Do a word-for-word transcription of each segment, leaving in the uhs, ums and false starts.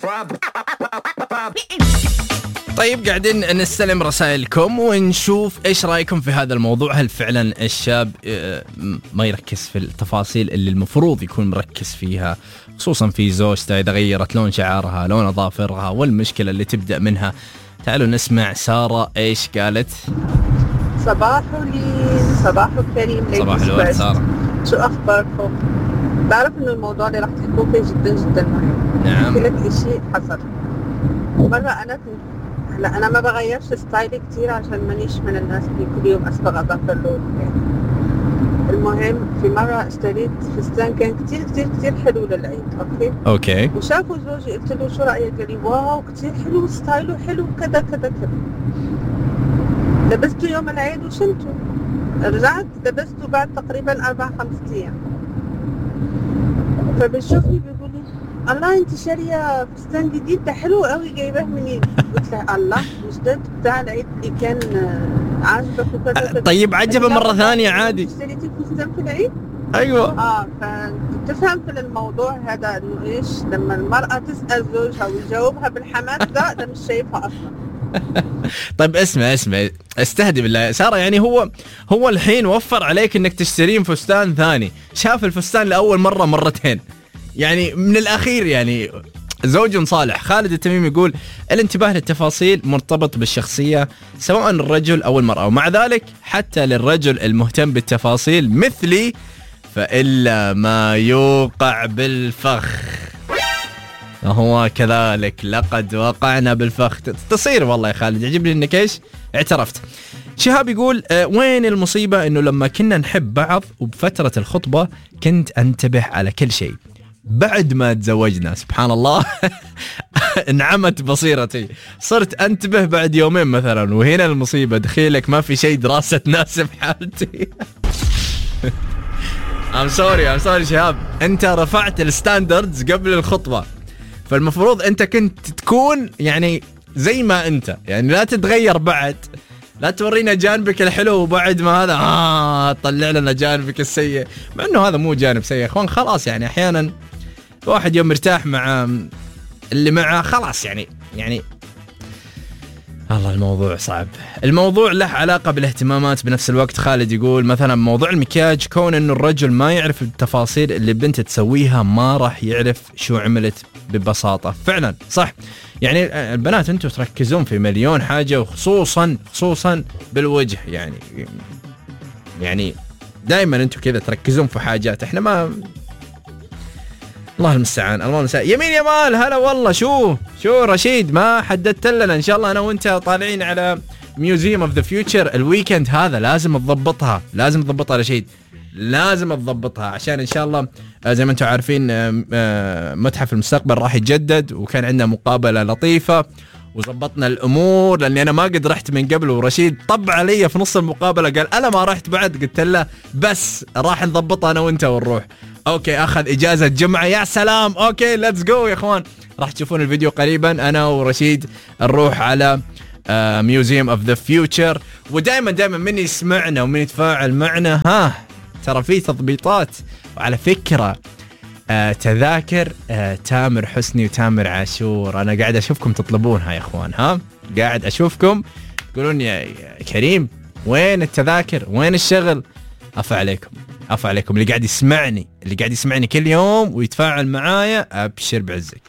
طيب قاعدين نستلم رسائلكم ونشوف إيش رأيكم في هذا الموضوع. هل فعلا الشاب ما يركز في التفاصيل اللي المفروض يكون مركز فيها، خصوصا في زوجته إذا غيرت لون شعرها، لون أظافرها، والمشكلة اللي تبدأ منها؟ تعالوا نسمع سارة إيش قالت. صباح لين، صباح كريم. صباح الورد سارة، شو أخباركم؟ بعرف إنه الموضوع اللي راح تحكوا فيه جدا جدا مهم. نعم. أحكي لك إشي حصل مرة. أنا هلا أنا ما بغيرش ستايلي كتير عشان مانيش من الناس اللي كل يوم أصبغ أظافر لون يعني. المهم في مرة اشتريت فستان كان كتير كتير كتير حلو للعيد. أوكي أوكي. وشافوا زوجي، قلت له شو رأيك؟ قال لي واو كتير حلو، ستايله حلو كذا كذا كذا. لبسته يوم العيد وشلته، رجعت لبسته بعد تقريبا أربع خمسة أيام. فبيشوفني بيقول لي الله انت شاريه فستان جديد ده حلو قوي، جايباه منين؟ قلت له الله مش ده بتاع العيد اللي كان عاجبك وكذا. طيب عجبه مره ثانيه عادي. اشتريتي فستان في العيد؟ ايوه. اه فتفهم في الموضوع هذا انه ايش لما المراه تسال زوجها ويجاوبها بالحماس ده ده مش شايفها اصلا. طيب اسمع اسمع استهدي بالله سارة، يعني هو هو الحين وفر عليك انك تشترين فستان ثاني، شاف الفستان لأول مرة مرتين، يعني من الأخير يعني زوج صالح. خالد التميمي يقول الانتباه للتفاصيل مرتبط بالشخصية سواء الرجل أو المرأة، ومع ذلك حتى للرجل المهتم بالتفاصيل مثلي فإلا ما يوقع بالفخ. هو كذلك لقد وقعنا بالفخ. تصير والله يا خالد، يعجبني انك ايش اعترفت. شهاب يقول أه وين المصيبة انه لما كنا نحب بعض وبفترة الخطبة كنت انتبه على كل شيء، بعد ما تزوجنا سبحان الله انعمت بصيرتي، صرت انتبه بعد يومين مثلا، وهنا المصيبة دخيلك ما في شيء دراسة تناسب حالتي. I'm sorry I'm sorry شهاب، انت رفعت الستاندردز قبل الخطبة، فالمفروض انت كنت تكون يعني زي ما انت، يعني لا تتغير بعد، لا تورينا جانبك الحلو وبعد ما هذا آه طلع لنا جانبك السيء، مع انه هذا مو جانب سيء اخوان. خلاص يعني احيانا واحد يوم مرتاح مع اللي معه خلاص يعني يعني الله الموضوع صعب. الموضوع له علاقة بالاهتمامات بنفس الوقت. خالد يقول مثلا موضوع المكياج، كون انه الرجل ما يعرف التفاصيل اللي بنت تسويها ما راح يعرف شو عملت ببساطة. فعلا صح، يعني البنات انتم تركزون في مليون حاجة، وخصوصا خصوصا بالوجه، يعني يعني دائما انتم كذا تركزون في حاجات احنا ما. الله المستعان الله المستعان. يمين يمال هلا والله. شو شو رشيد ما حددت لنا، ان شاء الله انا وانت طالعين على ميوزيوم اوف ذا فيوتشر الويكند هذا، لازم تضبطها لازم تضبطها رشيد، لازم تضبطها عشان ان شاء الله زي ما انتم عارفين متحف المستقبل راح يتجدد، وكان عندنا مقابلة لطيفة وضبطنا الامور، لاني انا ما قد رحت من قبل، ورشيد طب علي في نص المقابلة قال انا ما رحت بعد، قلت له بس راح نضبطها انا وانت ونروح. اوكي اخذ اجازة جمعة، يا سلام. اوكي ليتس جو يا اخوان، راح تشوفون الفيديو قريبا انا ورشيد نروح على ميوزيوم اوف ذا فيوتشر. ودائما دائما من يسمعنا ومن يتفاعل معنا ها ترى في تضبيطات. وعلى فكرة آه تذاكر آه تامر حسني وتامر عاشور انا قاعد اشوفكم تطلبونها يا اخوان، ها قاعد اشوفكم تقولون يا كريم وين التذاكر وين الشغل. عفا عليكم عفا عليكم اللي قاعد يسمعني اللي قاعد يسمعني كل يوم ويتفاعل معايا، ابشر بعزك.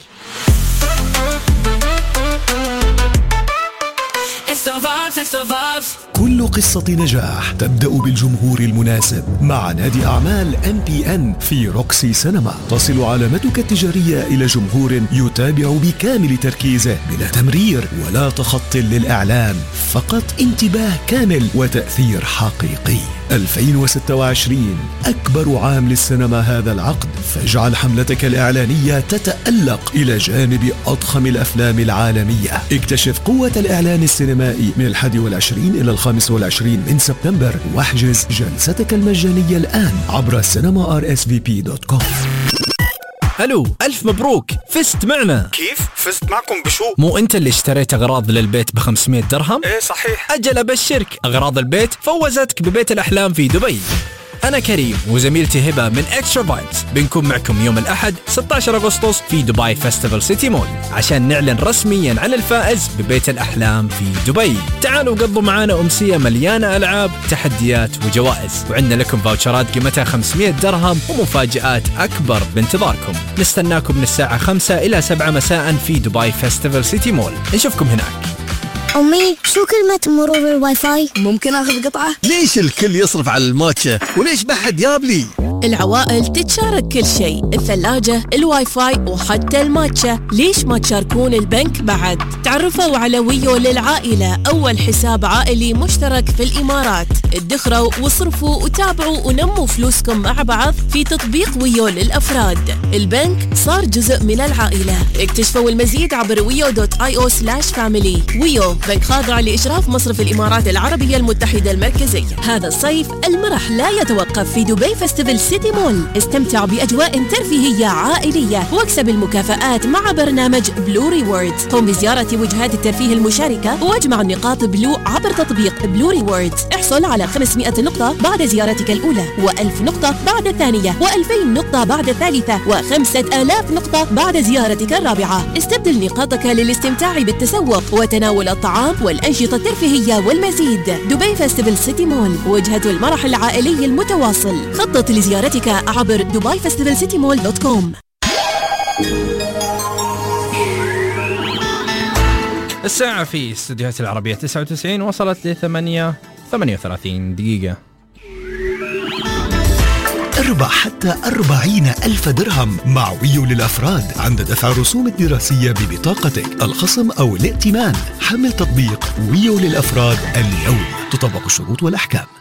كل قصة نجاح تبدأ بالجمهور المناسب. مع نادي أعمال إم بي إن في روكسي سينما تصل علامتك التجارية إلى جمهور يتابع بكامل تركيزه بلا تمرير ولا تخط للإعلان، فقط انتباه كامل وتأثير حقيقي. ألفين وستة وعشرين أكبر عام للسينما هذا العقد، فاجعل حملتك الإعلانية تتألق إلى جانب أضخم الأفلام العالمية. اكتشف قوة الإعلان السينمائي من الحادي والعشرين إلى الخامس والعشرين من سبتمبر، واحجز جلستك المجانية الآن عبر سينما آر إس في بي دوت كوم. الو الف مبروك، فزت معنا. كيف فزت معكم بشو؟ مو انت اللي اشتريت اغراض للبيت بخمسمية درهم؟ ايه صحيح. اجل ابشرك، اغراض البيت فوزتك ببيت الاحلام في دبي. أنا كريم وزميلتي هبة من إكسترا فايبس بنكون معكم يوم الأحد ستة عشر أغسطس في دبي فيستيفال سيتي مول عشان نعلن رسميا عن الفائز ببيت الأحلام في دبي. تعالوا قضوا معنا أمسية مليانة ألعاب، تحديات وجوائز، وعندنا لكم فاوتشرات قيمتها خمسمية درهم ومفاجآت أكبر بانتظاركم. نستناكم من الساعة خمسة إلى سبعة مساء في دبي فيستيفال سيتي مول. نشوفكم هناك. أمي شو كلمة مرور الواي فاي؟ ممكن أخذ قطعة؟ ليش الكل يصرف على الماتشا وليش ما حد يابلي؟ العوائل تتشارك كل شيء، الثلاجة، الواي فاي وحتى الماتشا، ليش ما تشاركون البنك بعد؟ تعرفوا على ويو للعائلة، أول حساب عائلي مشترك في الإمارات. ادخروا واصرفوا وتابعوا ونموا فلوسكم مع بعض في تطبيق ويو للأفراد. البنك صار جزء من العائلة. اكتشفوا المزيد عبر ويو دوت آي أو سلاش فاميلي. ويو بنك خاضع لإشراف مصرف الإمارات العربية المتحدة المركزية. هذا الصيف المرح لا يتوقف في دبي فيستيفال سيتي مول. استمتع بأجواء ترفيهية عائلية واكسب المكافآت مع برنامج بلو ريوردز. قم بزيارة وجهات الترفيه المشاركة واجمع نقاط بلو عبر تطبيق بلو ريوردز. احصل على خمسمائة نقطة بعد زيارتك الأولى، وألف نقطة بعد الثانية، وألفين نقطة بعد الثالثة، وخمسة آلاف نقطة بعد زيارتك الرابعة. استبدل نقاطك للاستمتاع بالتسوق وتناول الطعام والأنشطة الترفيهية والمزيد. دبي فيستيفال سيتي مول، وجهة المرح العائلي المتواصل. خطط لزيارتك عبر دبي فيستيفال سيتي مول دوت كوم. الساعة في استديوهات العربية تسعة وتسعين وصلت لثمانية ثمانية وثلاثين دقيقة. اربح حتى أربعين ألف درهم مع ويو للأفراد عند دفع الرسوم الدراسية ببطاقتك، الخصم أو الائتمان. حمل تطبيق ويو للأفراد اليوم، تطبق الشروط والأحكام.